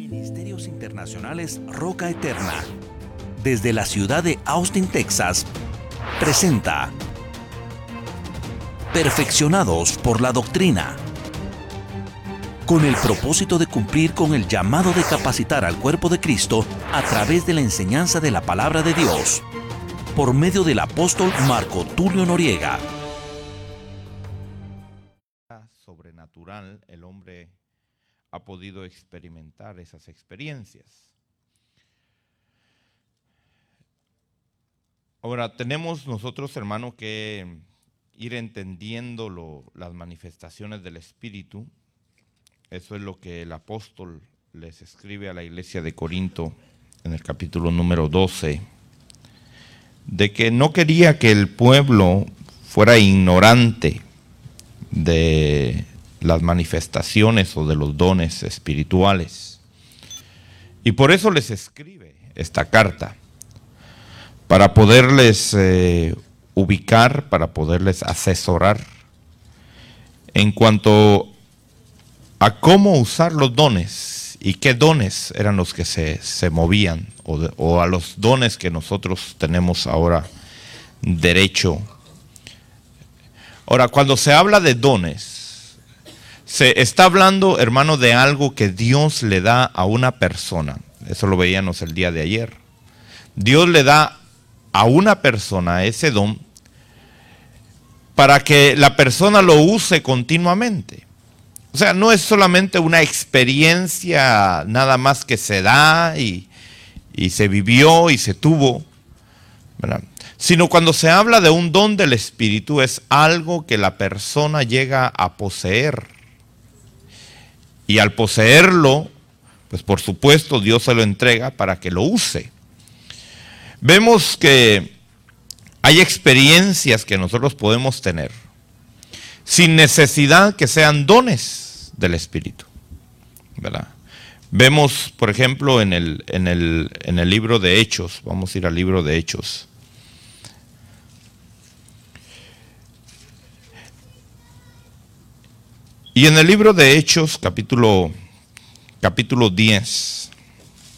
Ministerios Internacionales Roca Eterna, desde la ciudad de Austin, Texas, presenta Perfeccionados por la Doctrina, con el propósito de cumplir con el llamado de capacitar al cuerpo de Cristo a través de la enseñanza de la Palabra de Dios, por medio del apóstol Marco Tulio Noriega. Sobrenatural, el hombre ha podido experimentar esas experiencias. Ahora, tenemos nosotros, hermano, que ir entendiendo las manifestaciones del Espíritu. Eso es lo que el apóstol les escribe a la iglesia de Corinto en el capítulo número 12, de que no quería que el pueblo fuera ignorante de las manifestaciones o de los dones espirituales. Y por eso les escribe esta carta, para poderles ubicar, para poderles asesorar en cuanto a cómo usar los dones y qué dones eran los que se movían o a los dones que nosotros tenemos ahora derecho. Ahora, cuando se habla de dones, se está hablando, hermano, de algo que Dios le da a una persona. Eso lo veíamos el día de ayer. Dios le da a una persona ese don para que la persona lo use continuamente. O sea, no es solamente una experiencia nada más que se da y se vivió y se tuvo, ¿verdad? Sino cuando se habla de un don del Espíritu es algo que la persona llega a poseer. Y al poseerlo, pues por supuesto Dios se lo entrega para que lo use. Vemos que hay experiencias que nosotros podemos tener sin necesidad que sean dones del Espíritu, ¿verdad? Vemos, por ejemplo, en el libro de Hechos, vamos a ir al libro de Hechos. Y en el libro de Hechos, capítulo 10,